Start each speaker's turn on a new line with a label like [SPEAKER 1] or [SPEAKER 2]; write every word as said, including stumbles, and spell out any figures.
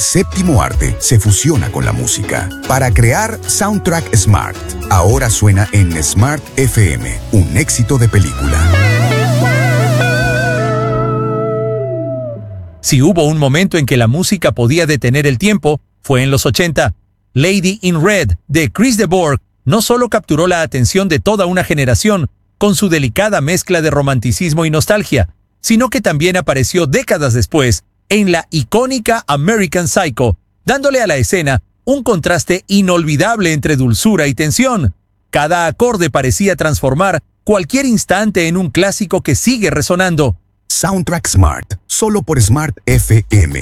[SPEAKER 1] séptimo arte se fusiona con la música para crear Soundtrack Smart. Ahora suena en Smart F M, un éxito de película.
[SPEAKER 2] Si hubo un momento en que la música podía detener el tiempo, fue en los ochenta. Lady in Red, de Chris de Burgh, no solo capturó la atención de toda una generación con su delicada mezcla de romanticismo y nostalgia, sino que también apareció décadas después en la icónica American Psycho, dándole a la escena un contraste inolvidable entre dulzura y tensión. Cada acorde parecía transformar cualquier instante en un clásico que sigue resonando.
[SPEAKER 1] Soundtrack Smart, solo por Smart F M.